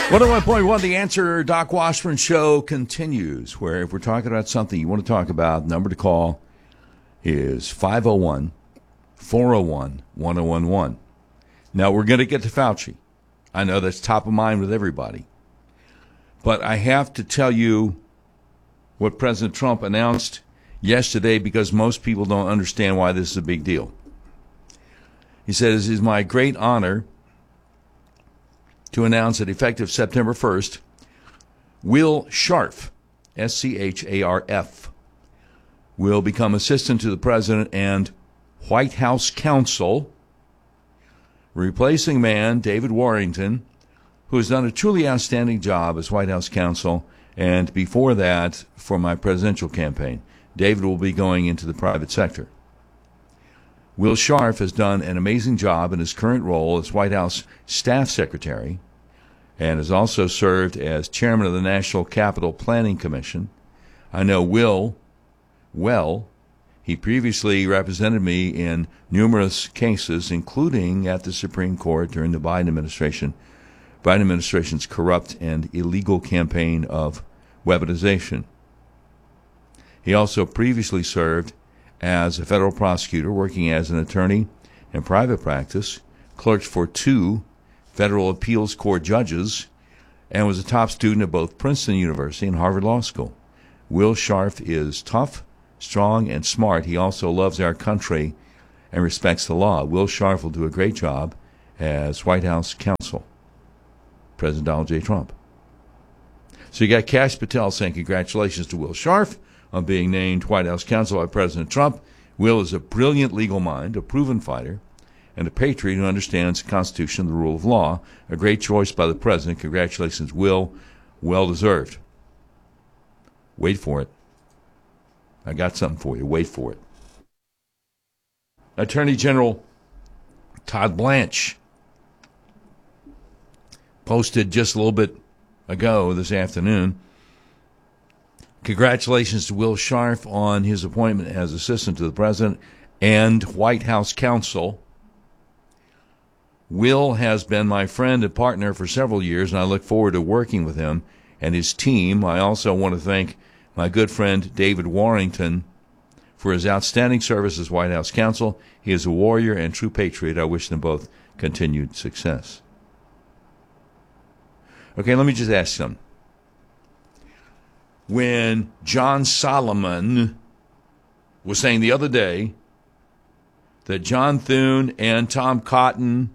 101.1, The Answer. Doc Washburn Show continues, where if we're talking about something you want to talk about, number to call is 501-401-1011. Now, we're going to get to Fauci. I know that's top of mind with everybody. But I have to tell you what President Trump announced yesterday because most people don't understand why this is a big deal. He says, it is my great honor to announce that effective September 1st, Will Scharf, S-C-H-A-R-F, will become assistant to the president and White House counsel, replacing man David Warrington, who has done a truly outstanding job as White House counsel, and before that, for my presidential campaign. David will be going into the private sector. Will Scharf has done an amazing job in his current role as White House staff secretary and has also served as chairman of the National Capital Planning Commission. I know Will well. He previously represented me in numerous cases, including at the Supreme Court during the Biden administration. Biden administration's corrupt and illegal campaign of weaponization. He also previously served as a federal prosecutor, working as an attorney in private practice, clerked for 2 federal appeals court judges, and was a top student at both Princeton University and Harvard Law School. Will Scharf is tough, strong, and smart. He also loves our country and respects the law. Will Scharf will do a great job as White House counsel. President Donald J. Trump. So you got Kash Patel saying congratulations to Will Scharf on being named White House counsel by President Trump. Will is a brilliant legal mind, a proven fighter, and a patriot who understands the Constitution and the rule of law. A great choice by the president. Congratulations, Will. Well deserved. Wait for it. I got something for you. Wait for it. Attorney General Todd Blanche posted just a little bit ago this afternoon. Congratulations to Will Scharf on his appointment as assistant to the president and White House counsel. Will has been my friend and partner for several years, and I look forward to working with him and his team. I also want to thank my good friend David Warrington for his outstanding service as White House counsel. He is a warrior and true patriot. I wish them both continued success. Okay, let me just ask them. When John Solomon was saying the other day that John Thune and Tom Cotton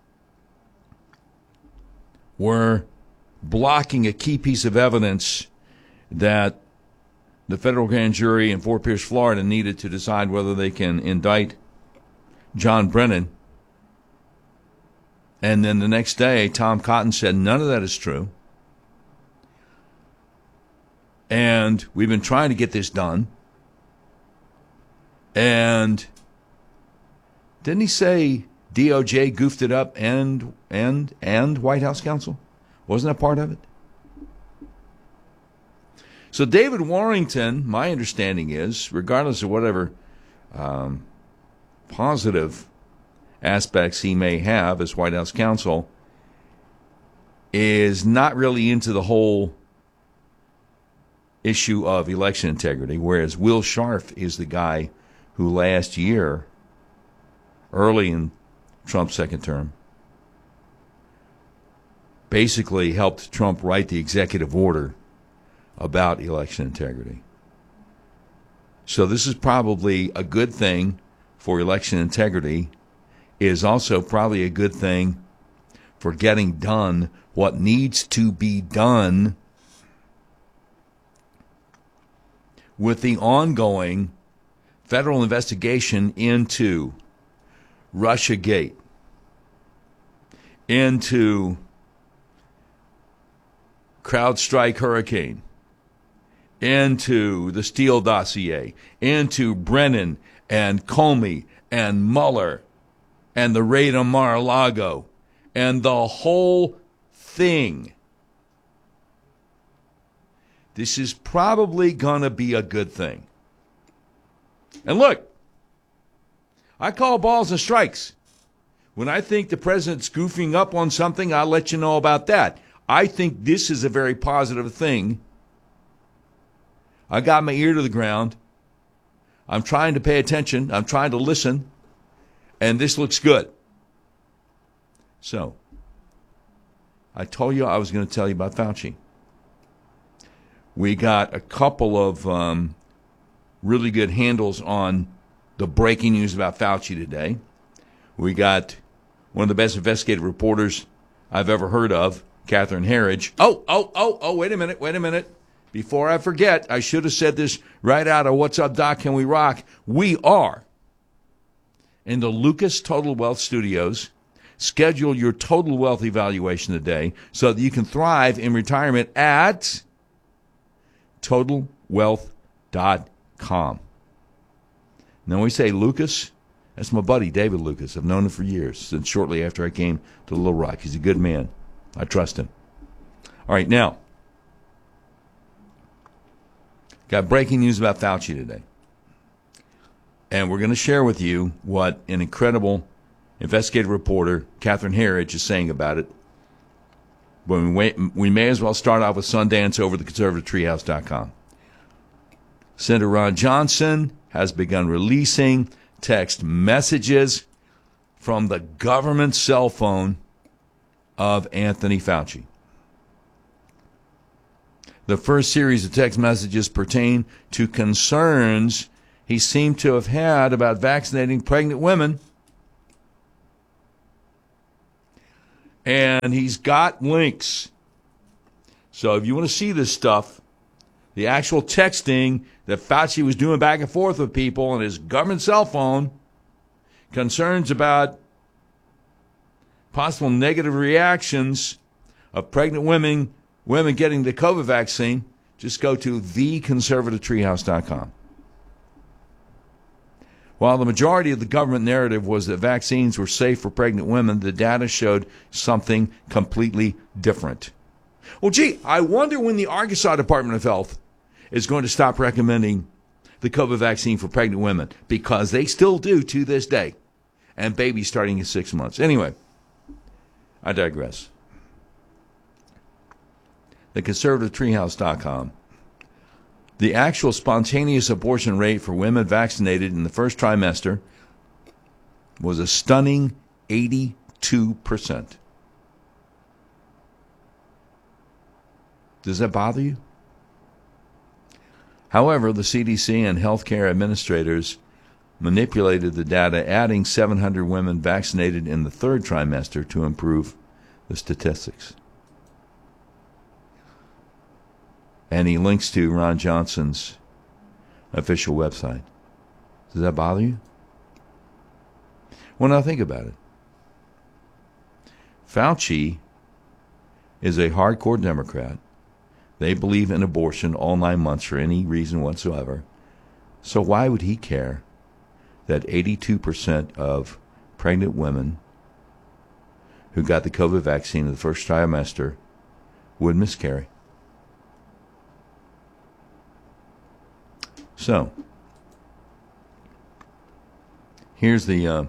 were blocking a key piece of evidence that the federal grand jury in Fort Pierce, Florida needed to decide whether they can indict John Brennan, and then the next day Tom Cotton said none of that is true. And we've been trying to get this done. And didn't he say DOJ goofed it up and White House counsel? Wasn't that part of it? So David Warrington, my understanding is, regardless of whatever positive aspects he may have as White House counsel, is not really into the whole issue of election integrity, whereas Will Scharf is the guy who last year, early in Trump's second term, basically helped Trump write the executive order about election integrity. So this is probably a good thing for election integrity. It is also probably a good thing for getting done what needs to be done with the ongoing federal investigation into Russiagate, into CrowdStrike Hurricane, into the Steele dossier, into Brennan and Comey and Mueller and the raid on Mar-a-Lago and the whole thing. This is probably going to be a good thing. And look, I call balls and strikes. When I think the president's goofing up on something, I'll let you know about that. I think this is a very positive thing. I got my ear to the ground. I'm trying to pay attention. I'm trying to listen. And this looks good. So, I told you I was going to tell you about Fauci. We got a couple of really good handles on the breaking news about Fauci today. We got one of the best investigative reporters I've ever heard of, Catherine Herridge. Oh, wait a minute. Before I forget, I should have said this right out of What's Up, Doc, Can We Rock? We are in the Lucas Total Wealth Studios. Schedule your total wealth evaluation today so that you can thrive in retirement at TotalWealth.com. Now, we say Lucas, that's my buddy, David Lucas. I've known him for years, since shortly after I came to Little Rock. He's a good man. I trust him. All right, now, got breaking news about Fauci today. And we're going to share with you what an incredible investigative reporter, Catherine Herridge, is saying about it. But we may as well start off with Sundance over at theconservativetreehouse.com. Senator Ron Johnson has begun releasing text messages from the government cell phone of Anthony Fauci. The first series of text messages pertain to concerns he seemed to have had about vaccinating pregnant women. And he's got links. So if you want to see this stuff, the actual texting that Fauci was doing back and forth with people on his government cell phone, concerns about possible negative reactions of pregnant women getting the COVID vaccine, just go to theconservativetreehouse.com. While the majority of the government narrative was that vaccines were safe for pregnant women, the data showed something completely different. Well, gee, I wonder when the Arkansas Department of Health is going to stop recommending the COVID vaccine for pregnant women, because they still do to this day, and babies starting at 6 months. Anyway, I digress. TheConservativeTreehouse.com. The actual spontaneous abortion rate for women vaccinated in the first trimester was a stunning 82%. Does that bother you? However, the CDC and healthcare administrators manipulated the data, adding 700 women vaccinated in the third trimester to improve the statistics. And he links to Ron Johnson's official website. Does that bother you? Well, now think about it. Fauci is a hardcore Democrat. They believe in abortion all 9 months for any reason whatsoever. So why would he care that 82% of pregnant women who got the COVID vaccine in the first trimester would miscarry? So, here's the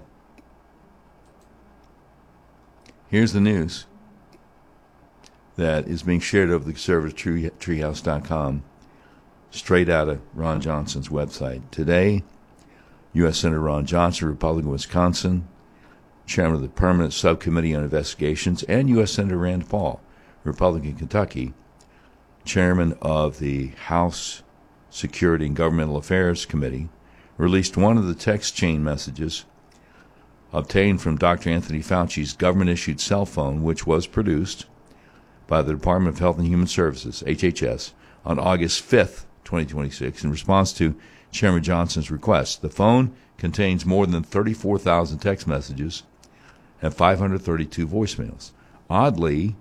news that is being shared over the conservativetreehouse.com, straight out of Ron Johnson's website. Today, U.S. Senator Ron Johnson, Republican of Wisconsin, chairman of the Permanent Subcommittee on Investigations, and U.S. Senator Rand Paul, Republican of Kentucky, chairman of the House Security and Governmental Affairs Committee, released one of the text chain messages obtained from Dr. Anthony Fauci's government-issued cell phone, which was produced by the Department of Health and Human Services, HHS, on August 5th, 2026, in response to Chairman Johnson's request. The phone contains more than 34,000 text messages and 532 voicemails. Oddly,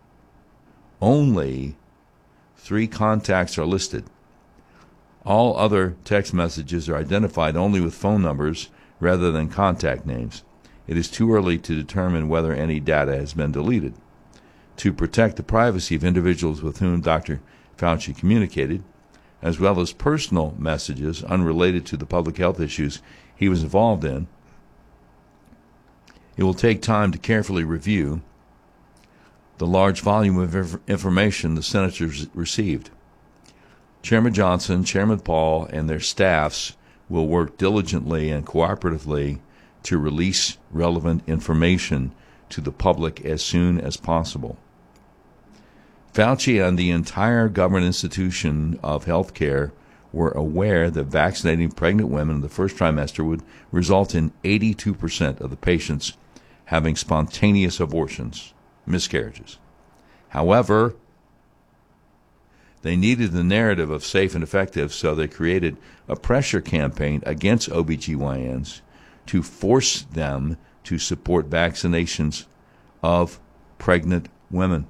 only 3 contacts are listed. All other text messages are identified only with phone numbers rather than contact names. It is too early to determine whether any data has been deleted. To protect the privacy of individuals with whom Dr. Fauci communicated, as well as personal messages unrelated to the public health issues he was involved in, it will take time to carefully review the large volume of information the senators received. Chairman Johnson, Chairman Paul, and their staffs will work diligently and cooperatively to release relevant information to the public as soon as possible. Fauci and the entire government institution of healthcare were aware that vaccinating pregnant women in the first trimester would result in 82% of the patients having spontaneous abortions, miscarriages. However, they needed the narrative of safe and effective, so they created a pressure campaign against OBGYNs to force them to support vaccinations of pregnant women.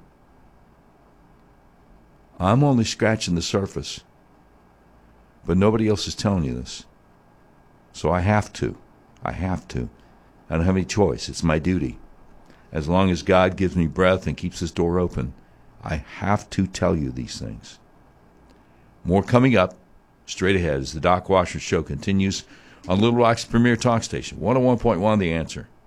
I'm only scratching the surface, but nobody else is telling you this. So I have to. I don't have any choice. It's my duty. As long as God gives me breath and keeps His door open, I have to tell you these things. More coming up straight ahead as the Doc Washer Show continues on Little Rock's premier talk station, 101.1 The Answer.